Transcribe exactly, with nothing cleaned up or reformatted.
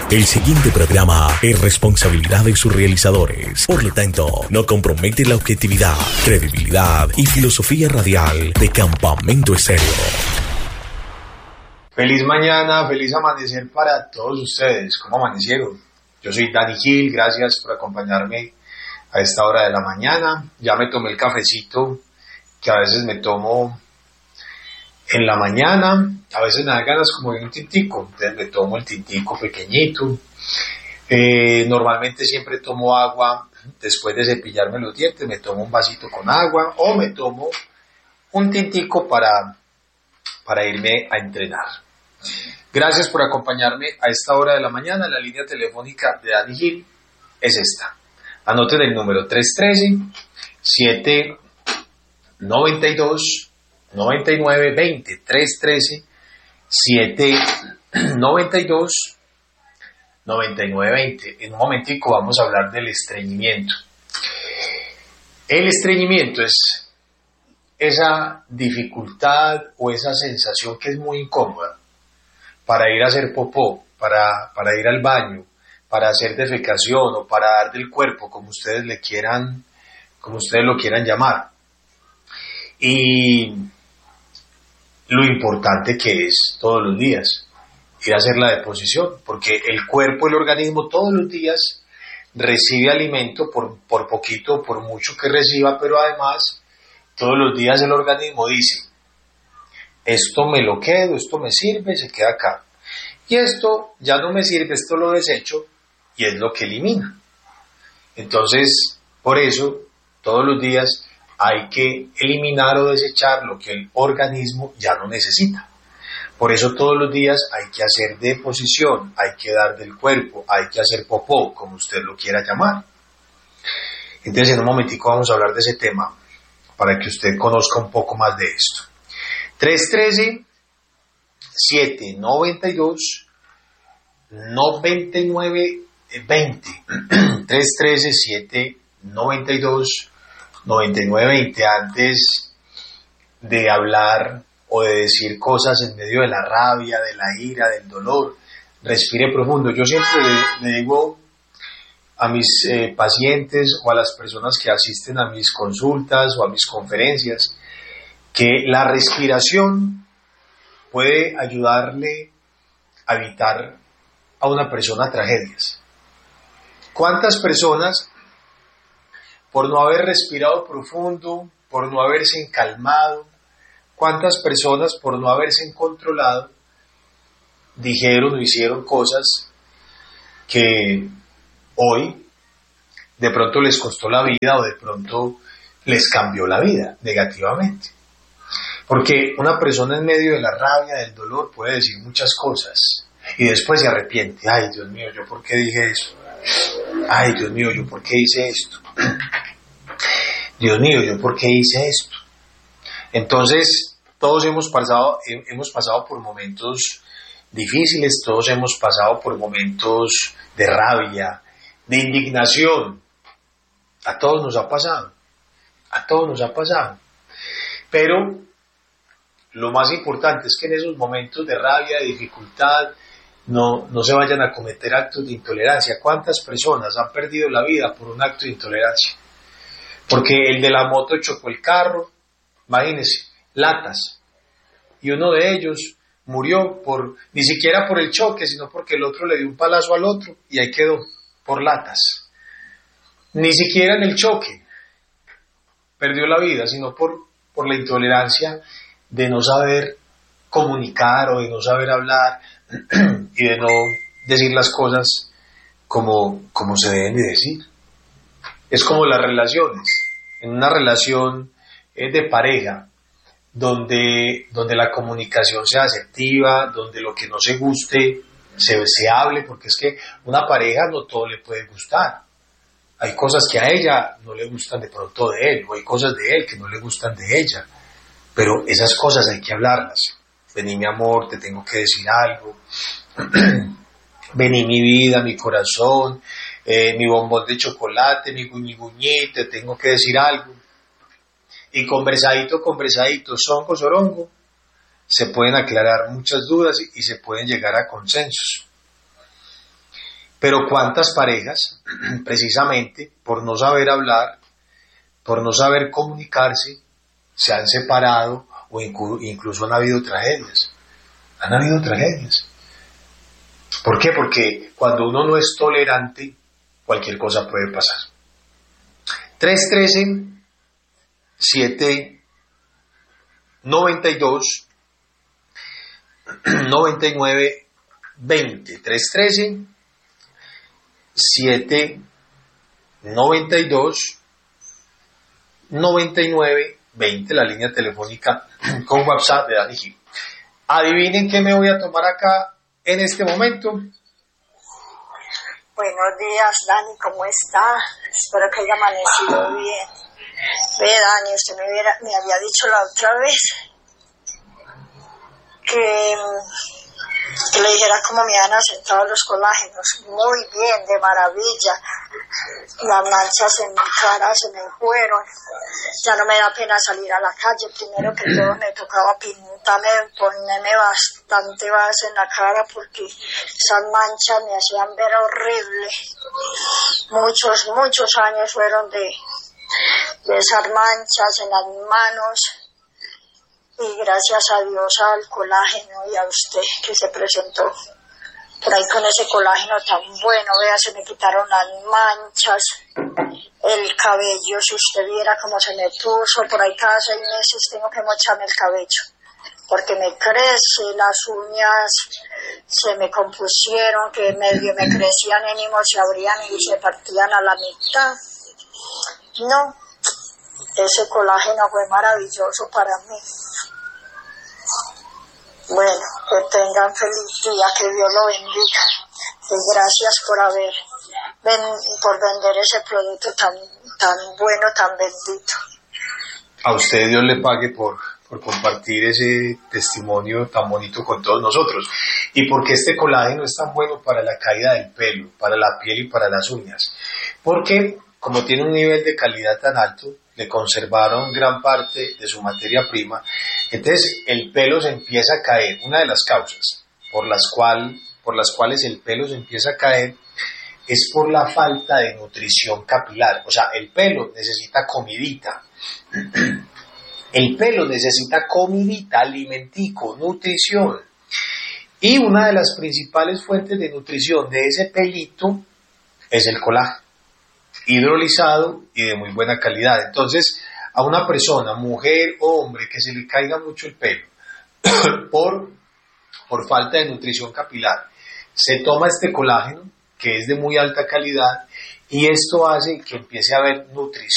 El siguiente programa es responsabilidad de sus realizadores. Por lo tanto, no compromete la objetividad, credibilidad y filosofía radial de Campamento Estéreo. Feliz mañana, feliz amanecer para todos ustedes. ¿Cómo amanecieron? Yo soy Dani Gil, gracias por acompañarme a esta hora de la mañana. Ya me tomé el cafecito que a veces me tomo en la mañana, a veces me da ganas como de un tintico, entonces me tomo el tintico pequeñito. Eh, normalmente siempre tomo agua después de cepillarme los dientes, me tomo un vasito con agua o me tomo un tintico para, para irme a entrenar. Gracias por acompañarme a esta hora de la mañana. La línea telefónica de Dani Gil es esta. Anoten el número tres uno tres, siete nueve dos, noventa y nueve veinte, tres uno tres, siete nueve dos, noventa y nueve veinte. En un momentico vamos a hablar del estreñimiento. El estreñimiento es esa dificultad o esa sensación que es muy incómoda para ir a hacer popó, para, para ir al baño, para hacer defecación o para dar del cuerpo, como ustedes le quieran, como ustedes lo quieran llamar. Y lo importante que es todos los días ir a hacer la deposición, porque el cuerpo, el organismo todos los días recibe alimento por, por poquito, por mucho que reciba, pero además todos los días el organismo dice, esto me lo quedo, esto me sirve, se queda acá, y esto ya no me sirve, esto lo desecho, y es lo que elimina. Entonces, por eso, todos los días hay que eliminar o desechar lo que el organismo ya no necesita. Por eso todos los días hay que hacer deposición, hay que dar del cuerpo, hay que hacer popó, como usted lo quiera llamar. Entonces en un momentico vamos a hablar de ese tema, para que usted conozca un poco más de esto. tres uno tres, siete nueve dos, noventa y nueve veinte. tres uno tres, siete nueve dos, noventa y nueve veinte. Antes de hablar o de decir cosas en medio de la rabia, de la ira, del dolor, respire profundo. Yo siempre le, le digo a mis eh, pacientes o a las personas que asisten a mis consultas o a mis conferencias que la respiración puede ayudarle a evitar a una persona tragedias. ¿Cuántas personas, por no haber respirado profundo, por no haberse encalmado, cuántas personas, por no haberse controlado, dijeron o hicieron cosas que hoy de pronto les costó la vida o de pronto les cambió la vida negativamente? Porque una persona en medio de la rabia, del dolor, puede decir muchas cosas y después se arrepiente. Ay, Dios mío, ¿yo por qué dije eso? Ay, Dios mío, ¿yo por qué hice esto? Dios mío, ¿yo por qué hice esto? Entonces, todos hemos pasado, hemos pasado por momentos difíciles, todos hemos pasado por momentos de rabia, de indignación. A todos nos ha pasado, a todos nos ha pasado. Pero lo más importante es que en esos momentos de rabia, de dificultad, no, no se vayan a cometer actos de intolerancia. ¿Cuántas personas han perdido la vida por un acto de intolerancia? Porque el de la moto chocó el carro, imagínense, latas, y uno de ellos murió por, ni siquiera por el choque, sino porque el otro le dio un palazo al otro y ahí quedó, por latas. Ni siquiera en el choque perdió la vida, sino por, por la intolerancia de no saber comunicar o de no saber hablar y de no decir las cosas como, como se deben de decir. Es como las relaciones, en una relación eh, de pareja, donde, donde la comunicación sea asertiva, donde lo que no se guste se, se hable, porque es que una pareja no todo le puede gustar. Hay cosas que a ella no le gustan de pronto de él, o hay cosas de él que no le gustan de ella, pero esas cosas hay que hablarlas. Vení, mi amor, te tengo que decir algo. Vení, mi vida, mi corazón, eh, mi bombón de chocolate, mi guñi guñi, te tengo que decir algo. Y conversadito, conversadito, songo, sorongo, se pueden aclarar muchas dudas y, y se pueden llegar a consensos. Pero cuántas parejas, precisamente por no saber hablar, por no saber comunicarse, se han separado o incluso han habido tragedias. Han habido tragedias. ¿Por qué? Porque cuando uno no es tolerante, cualquier cosa puede pasar. tres uno tres, siete nueve dos, nueve nueve dos cero. tres uno tres, siete nueve dos, nueve nueve dos cero, la línea telefónica con WhatsApp de Dani Gil. Adivinen qué me voy a tomar acá en este momento. Buenos días, Dani, ¿cómo está? Espero que haya amanecido bien. Ve, Dani, usted me, hubiera, me había dicho la otra vez que, que le dijera cómo me han asentado los colágenos. Muy bien, de maravilla. Las manchas en mi cara se me fueron. Ya no me da pena salir a la calle. Primero que todo me tocaba pintarme, ponerme bastante base en la cara porque esas manchas me hacían ver horrible. Muchos, muchos años fueron de, de esas manchas en las manos. Y gracias a Dios, al colágeno y a usted que se presentó por ahí con ese colágeno tan bueno, vea, se me quitaron las manchas, el cabello, si usted viera cómo se me puso, por ahí cada seis meses tengo que mocharme el cabello, porque me crece, las uñas se me compusieron, que medio me crecían en y se abrían y se partían a la mitad. No, ese colágeno fue maravilloso para mí. Bueno, que tengan feliz día, que Dios lo bendiga. Y gracias por haber, ven, por vender ese producto tan, tan bueno, tan bendito. A usted Dios le pague por, por compartir ese testimonio tan bonito con todos nosotros. Y porque este colágeno es tan bueno para la caída del pelo, para la piel y para las uñas. Porque como tiene un nivel de calidad tan alto, le conservaron gran parte de su materia prima, entonces el pelo se empieza a caer. Una de las causas por las, cual, por las cuales el pelo se empieza a caer es por la falta de nutrición capilar. O sea, el pelo necesita comidita. El pelo necesita comidita, alimentico, nutrición. Y una de las principales fuentes de nutrición de ese pelito es el colágeno, hidrolizado y de muy buena calidad. Entonces, a una persona, mujer o hombre, que se le caiga mucho el pelo por, por falta de nutrición capilar, se toma este colágeno, que es de muy alta calidad, y esto hace que empiece a haber nutrición